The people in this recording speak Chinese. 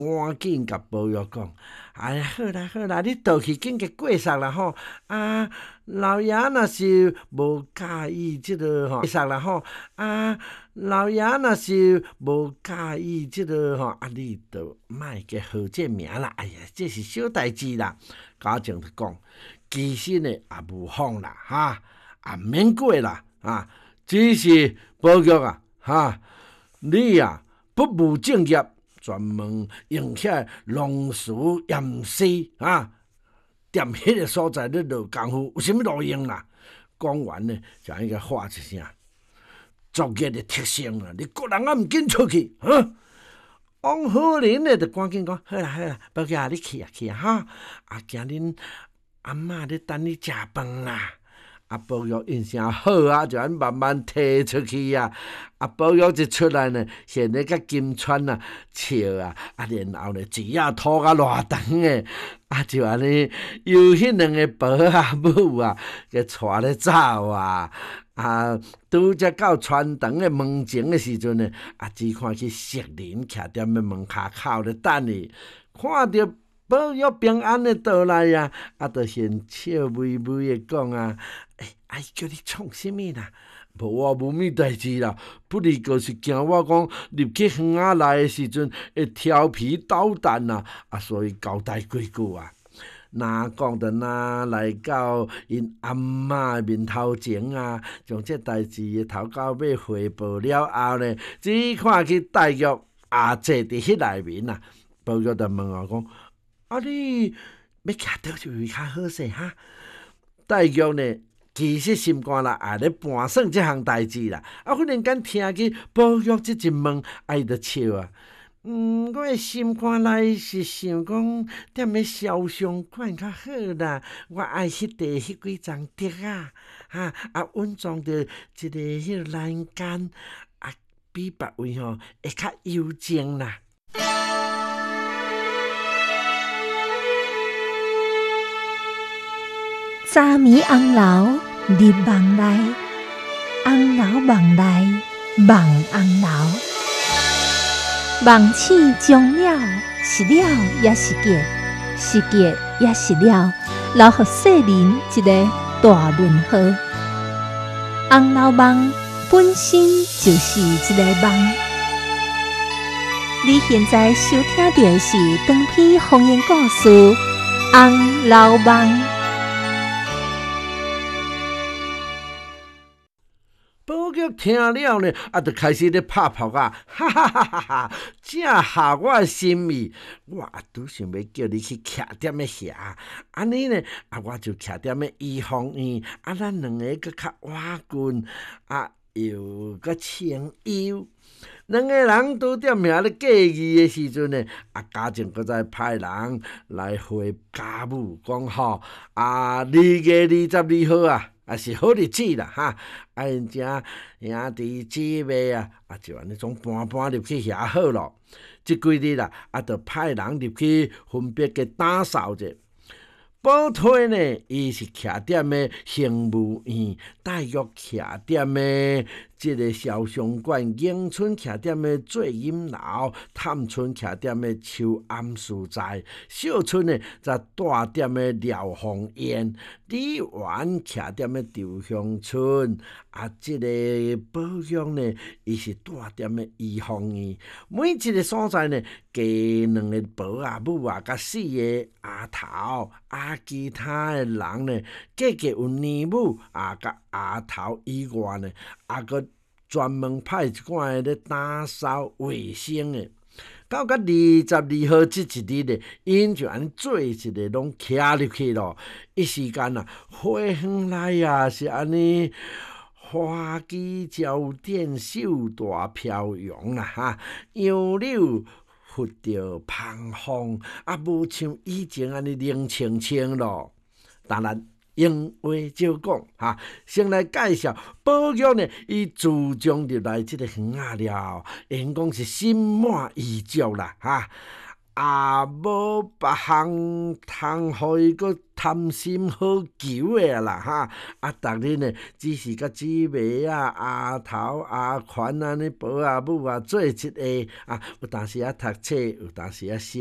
赶紧甲保育讲：“哎呀，好啦好啦，你倒去紧给过煞啦吼！啊，老爷若是无介意即个吼，过煞啦吼！啊，老爷若是无介意即个吼，啊，你就莫加号这名啦。哎呀，这是小代志啦。”家长就讲，其实呢也无妨啦，哈，也免过啦，啊，只是保育啊，哈，你啊不务正业。专门用遐龙树岩石啊，踮迄个所在咧落功夫，有啥物路用啦？讲完呢，就应该喊一声作业的特性啦！你个人啊，毋紧出去，哈！王好林呢，就赶紧讲，好啦好啦，宝姐啊，你去啊去啊哈！啊，惊恁阿嬷咧等你食饭啦。啊，保育印象好啊，就安慢慢摕出去啊。啊，保育一出来呢，现在甲金川啊笑啊，啊，然后呢，钱啊吐啊偌长诶，啊，就安尼由迄两个保啊母啊，给带咧走啊。啊，拄则到传堂诶门前诶时阵呢，啊，只看去熟人徛踮咧门骹口咧等伊，看着保育平安诶到来呀，啊，就先笑微微诶讲啊。哎，叫你创啥物啦？无啊，无物代志啦。不离就是惊我讲入去园仔内诶时阵会调皮捣蛋啦，啊，所以交代几句啊。若讲着若来到因阿嬷诶面头前啊，将这代志头到尾汇报了后呢，只看去大玉坐伫迄内面啊，保育就问我讲：啊，你要徛倒一位较好势哈？大玉呢？其实心肝啦，也咧盘算即项代志啦。啊，忽然间听见保育即一问，伊就笑啊。我诶心肝内是想讲踮咧肖像馆较好啦。我爱迄迄几张竹啊，啊稳装着一个迄栏杆，啊比别位吼会较幽静啦。 早暝红楼入梦内，红楼梦内梦红楼。梦醒终了，是了也是结，是结也是了，留予世人一个大润和。红楼梦本身就是一个梦。你现在收听到的是长篇方言故事《红楼梦》。 保育听了呢，啊，就开始咧拍扑啊，哈哈哈哈哈！正合我的心意，我拄想要叫你去徛踮咧遐，安尼呢，啊，我就徛踮咧怡红院，啊，咱两个搁较瓦近，啊，又搁清幽。两个人拄踮遐咧过议的时阵呢，啊，家政搁再派人来回家母讲吼，啊，2月22号啊。啊，是好日子啦，哈！啊，因遮兄弟姊妹啊，啊，就安尼总搬入去遐好咯。即几日啦，啊，就派人入去分别给打扫者。保推呢，伊是徛踮咧刑务院，大约徛踮咧即个肖像馆，迎春徛踮咧醉饮楼，探春徛踮咧秋暗书斋，小春呢则住踮咧廖凤宴，李媛徛踮咧稻香村，啊，即个保养呢，伊是住踮咧怡红院，每一个所在呢，加2个保啊母啊，甲4个阿头啊，其他的人呢，各有年母啊，甲阿头以外呢，啊个专门派一寡咧打扫卫生的。到22号即一日呢，因就安做一个拢徛入去咯。一时间啊，花园内啊是安尼花枝招展，秀大飘扬啦哈，杨柳拂着芳风，啊无像以前安尼冷清清咯。当然。闲话少讲哈，先来介绍保育呢。伊自从入来即个园仔了，因讲是心满意足啦哈。 无别项通互伊阁贪心好求的啦哈！逐日呢，只是甲姊妹阿头、阿权安尼婆啊母啊做一个有当时读册，有当时写